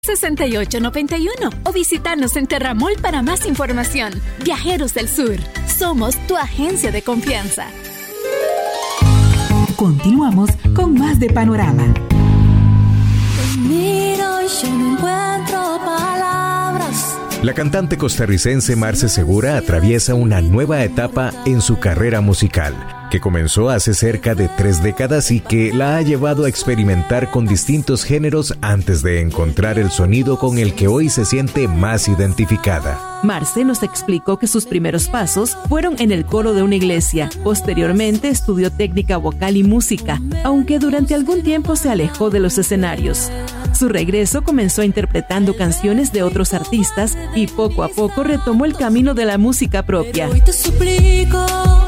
6891 o visítanos en Terramol para más información. Viajeros del Sur, somos tu agencia de confianza. Continuamos con más de Panorama. Te miro y yo no encuentro palabras. La cantante costarricense Marce Segura atraviesa una nueva etapa en su carrera musical, que comenzó hace cerca de 3 décadas y que la ha llevado a experimentar con distintos géneros antes de encontrar el sonido con el que hoy se siente más identificada. Marce nos explicó que sus primeros pasos fueron en el coro de una iglesia. Posteriormente estudió técnica vocal y música, aunque durante algún tiempo se alejó de los escenarios. Su regreso comenzó interpretando canciones de otros artistas y poco a poco retomó el camino de la música propia. Pero hoy te suplico,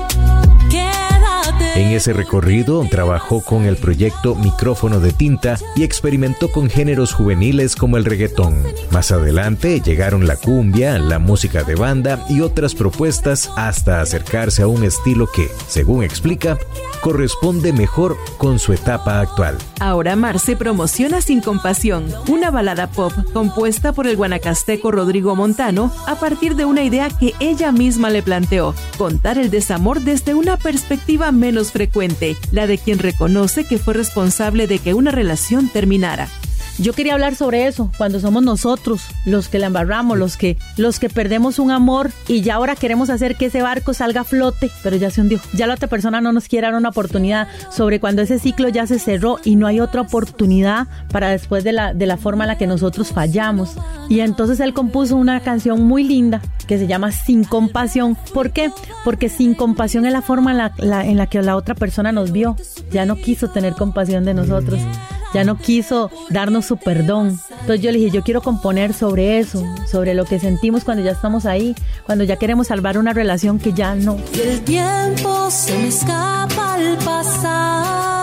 en ese recorrido trabajó con el proyecto Micrófono de Tinta y experimentó con géneros juveniles como el reggaetón. Más adelante llegaron la cumbia, la música de banda y otras propuestas hasta acercarse a un estilo que, según explica, corresponde mejor con su etapa actual. Ahora Marce promociona Sin Compasión, una balada pop compuesta por el guanacasteco Rodrigo Montano a partir de una idea que ella misma le planteó: contar el desamor desde una perspectiva menos frecuente, la de quien reconoce que fue responsable de que una relación terminara. Yo quería hablar sobre eso, cuando somos nosotros los que la embarramos, los que perdemos un amor y ya ahora queremos hacer que ese barco salga a flote, pero ya se hundió. Ya la otra persona no nos quiere dar una oportunidad, sobre cuando ese ciclo ya se cerró y no hay otra oportunidad para después de la forma en la que nosotros fallamos. Y entonces él compuso una canción muy linda que se llama Sin Compasión. ¿Por qué? Porque sin compasión es la forma en la que la otra persona nos vio. Ya no quiso tener compasión de nosotros. Ya no quiso darnos su perdón. Entonces yo le dije, yo quiero componer sobre eso, sobre lo que sentimos cuando ya estamos ahí, cuando ya queremos salvar una relación que ya no. y el tiempo se me escapa al pasar.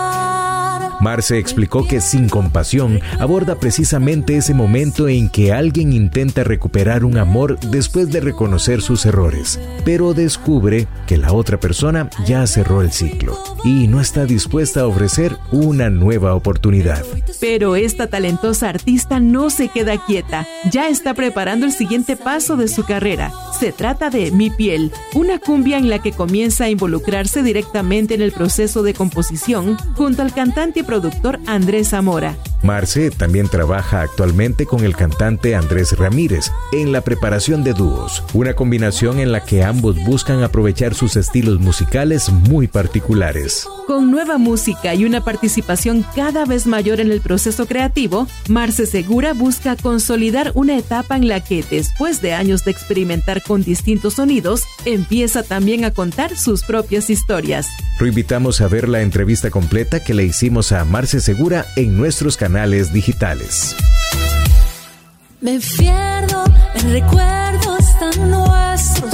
Marce explicó que Sin Compasión aborda precisamente ese momento en que alguien intenta recuperar un amor después de reconocer sus errores, pero descubre que la otra persona ya cerró el ciclo y no está dispuesta a ofrecer una nueva oportunidad. Pero esta talentosa artista no se queda quieta, ya está preparando el siguiente paso de su carrera. Se trata de Mi Piel, una cumbia en la que comienza a involucrarse directamente en el proceso de composición junto al cantante y productor Andrés Zamora. Marce también trabaja actualmente con el cantante Andrés Ramírez en la preparación de dúos, una combinación en la que ambos buscan aprovechar sus estilos musicales muy particulares. Con nueva música y una participación cada vez mayor en el proceso creativo, Marce Segura busca consolidar una etapa en la que, después de años de experimentar con distintos sonidos, empieza también a contar sus propias historias. Lo invitamos a ver la entrevista completa que le hicimos a Marce Segura en nuestros canales digitales. Me pierdo en recuerdos tan nuestros,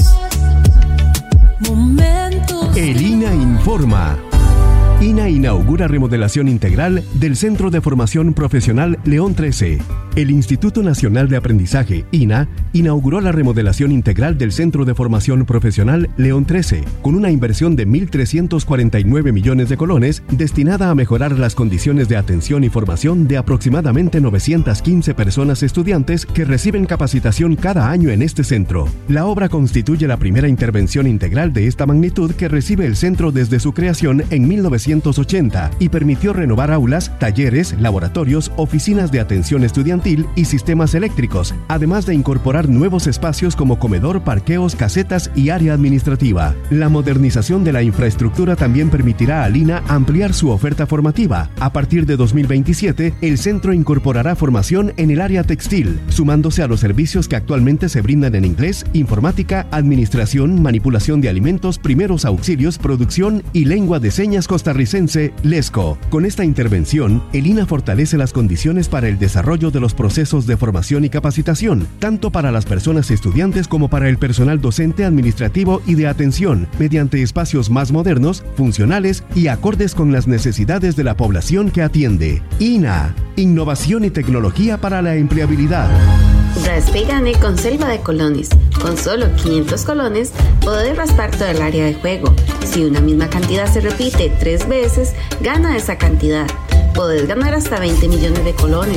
momentos. El INA informa. INA inaugura remodelación integral del Centro de Formación Profesional León 13. El Instituto Nacional de Aprendizaje, INA, inauguró la remodelación integral del Centro de Formación Profesional León 13, con una inversión de 1.349 millones de colones destinada a mejorar las condiciones de atención y formación de aproximadamente 915 personas estudiantes que reciben capacitación cada año en este centro. La obra constituye la primera intervención integral de esta magnitud que recibe el centro desde su creación en 1980 y permitió renovar aulas, talleres, laboratorios, oficinas de atención estudiantil y sistemas eléctricos, además de incorporar nuevos espacios como comedor, parqueos, casetas y área administrativa. La modernización de la infraestructura también permitirá a Lina ampliar su oferta formativa. A partir de 2027, el centro incorporará formación en el área textil, sumándose a los servicios que actualmente se brindan en inglés, informática, administración, manipulación de alimentos, primeros auxilios, producción y lengua de señas costarricense, LESCO. Con esta intervención, el INA fortalece las condiciones para el desarrollo de los procesos de formación y capacitación, tanto para las personas estudiantes como para el personal docente, administrativo y de atención, mediante espacios más modernos, funcionales y acordes con las necesidades de la población que atiende. INA, innovación y tecnología para la empleabilidad. Raspe y gane con Selva de Colones. Con solo 500 colones, podés raspar todo el área de juego. Si una misma cantidad se repite 3 veces, gana esa cantidad. Podés ganar hasta 20 millones de colones.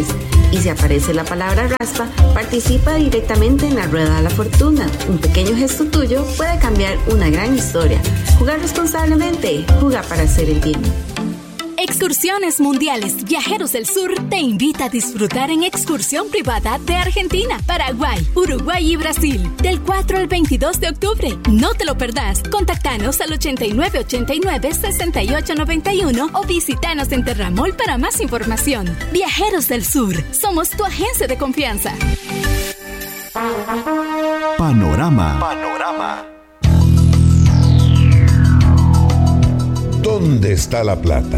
Y si aparece la palabra raspa, participa directamente en la rueda de la fortuna. Un pequeño gesto tuyo puede cambiar una gran historia. Jugar responsablemente, juega para hacer el bien. Excursiones Mundiales Viajeros del Sur te invita a disfrutar en excursión privada de Argentina, Paraguay, Uruguay y Brasil del 4 al 22 de octubre. No te lo perdás. Contactanos al 8989-6891 o visítanos en Terramol para más información. Viajeros del Sur, somos tu agencia de confianza. Panorama. ¿Dónde está la plata?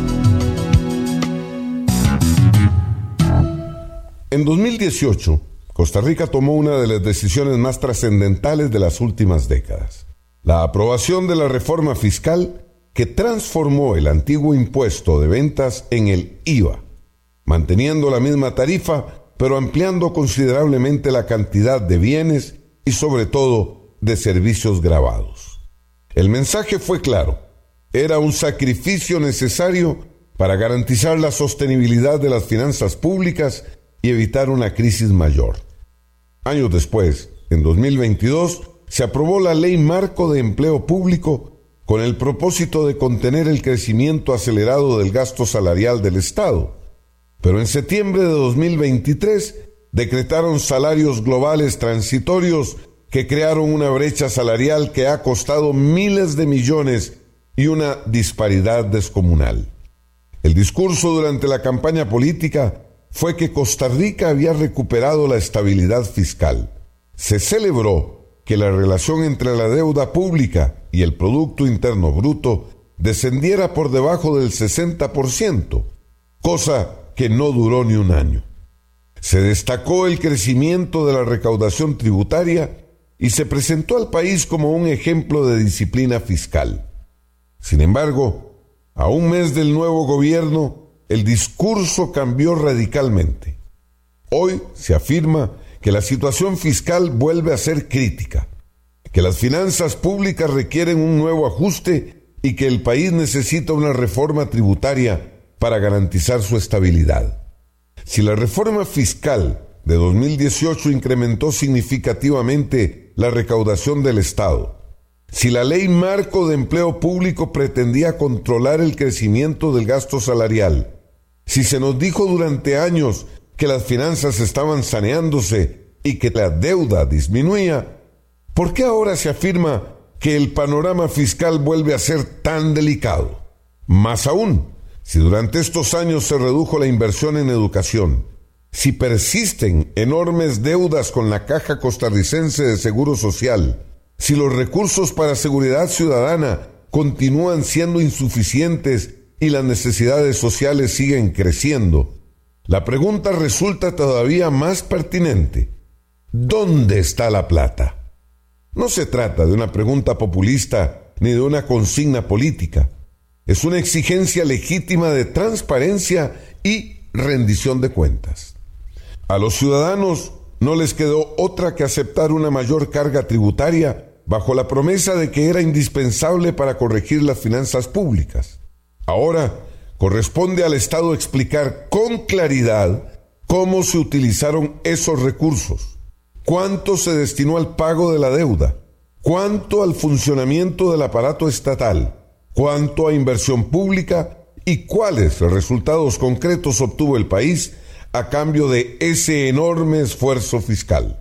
En 2018, Costa Rica tomó una de las decisiones más trascendentales de las últimas décadas: la aprobación de la reforma fiscal que transformó el antiguo impuesto de ventas en el IVA, manteniendo la misma tarifa, pero ampliando considerablemente la cantidad de bienes y sobre todo de servicios gravados. El mensaje fue claro: era un sacrificio necesario para garantizar la sostenibilidad de las finanzas públicas y evitar una crisis mayor. Años después, en 2022, se aprobó la Ley Marco de Empleo Público con el propósito de contener el crecimiento acelerado del gasto salarial del Estado. Pero en septiembre de 2023 decretaron salarios globales transitorios que crearon una brecha salarial que ha costado miles de millones y una disparidad descomunal. El discurso durante la campaña política fue que Costa Rica había recuperado la estabilidad fiscal. Se celebró que la relación entre la deuda pública y el Producto Interno Bruto descendiera por debajo del 60%, cosa que no duró ni un año. Se destacó el crecimiento de la recaudación tributaria y se presentó al país como un ejemplo de disciplina fiscal. Sin embargo, a un mes del nuevo gobierno, el discurso cambió radicalmente. Hoy se afirma que la situación fiscal vuelve a ser crítica, que las finanzas públicas requieren un nuevo ajuste y que el país necesita una reforma tributaria para garantizar su estabilidad. Si la reforma fiscal de 2018 incrementó significativamente la recaudación del Estado, si la Ley Marco de Empleo Público pretendía controlar el crecimiento del gasto salarial, si se nos dijo durante años que las finanzas estaban saneándose y que la deuda disminuía, ¿por qué ahora se afirma que el panorama fiscal vuelve a ser tan delicado? Más aún, si durante estos años se redujo la inversión en educación, si persisten enormes deudas con la Caja Costarricense de Seguro Social, si los recursos para seguridad ciudadana continúan siendo insuficientes y las necesidades sociales siguen creciendo, la pregunta resulta todavía más pertinente: ¿dónde está la plata? No se trata de una pregunta populista ni de una consigna política. Es una exigencia legítima de transparencia y rendición de cuentas. A los ciudadanos no les quedó otra que aceptar una mayor carga tributaria bajo la promesa de que era indispensable para corregir las finanzas públicas. Ahora corresponde al Estado explicar con claridad cómo se utilizaron esos recursos, cuánto se destinó al pago de la deuda, cuánto al funcionamiento del aparato estatal, cuánto a inversión pública y cuáles resultados concretos obtuvo el país a cambio de ese enorme esfuerzo fiscal.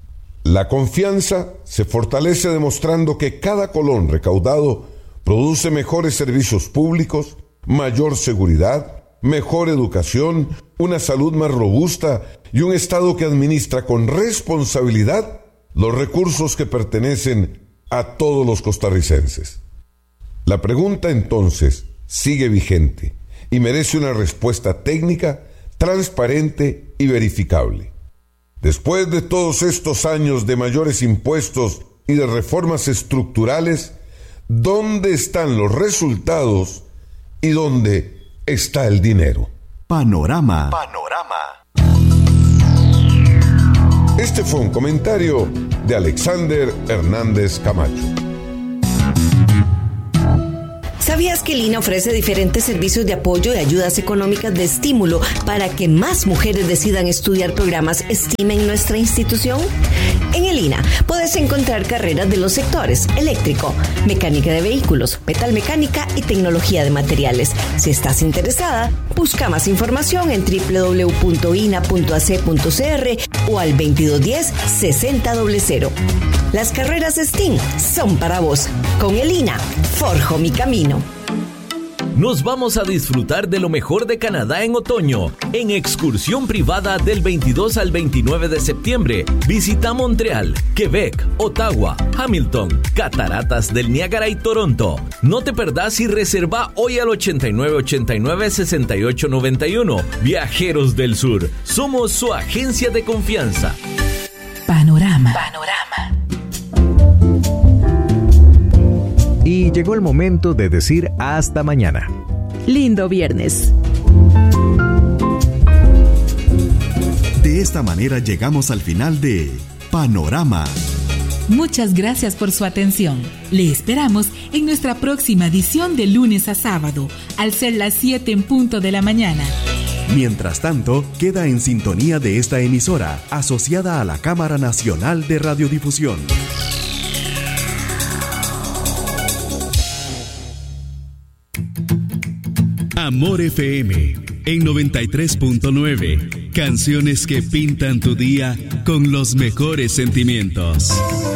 La confianza se fortalece demostrando que cada colón recaudado produce mejores servicios públicos, mayor seguridad, mejor educación, una salud más robusta y un Estado que administra con responsabilidad los recursos que pertenecen a todos los costarricenses. La pregunta entonces sigue vigente y merece una respuesta técnica, transparente y verificable. Después de todos estos años de mayores impuestos y de reformas estructurales, ¿dónde están los resultados y dónde está el dinero? Panorama. Este fue un comentario de Alexander Hernández Camacho. ¿Sabías que el INA ofrece diferentes servicios de apoyo y ayudas económicas de estímulo para que más mujeres decidan estudiar programas STEAM en nuestra institución? En el INA puedes encontrar carreras de los sectores eléctrico, mecánica de vehículos, metalmecánica y tecnología de materiales. Si estás interesada, busca más información en www.ina.ac.cr o al 2210-6000. Las carreras STEAM son para vos. Con el INA, forjo mi camino. Nos vamos a disfrutar de lo mejor de Canadá en otoño, en excursión privada del 22 al 29 de septiembre. Visita Montreal, Quebec, Ottawa, Hamilton, Cataratas del Niágara y Toronto. No te perdás y reserva hoy al 8989-6891. Viajeros del Sur, somos su agencia de confianza. Panorama. Y llegó el momento de decir hasta mañana. Lindo viernes. De esta manera llegamos al final de Panorama. Muchas gracias por su atención. Le esperamos en nuestra próxima edición de lunes a sábado, al ser las 7 en punto de la mañana. Mientras tanto, queda en sintonía de esta emisora, asociada a la Cámara Nacional de Radiodifusión. Amor FM en 93.9. Canciones que pintan tu día con los mejores sentimientos.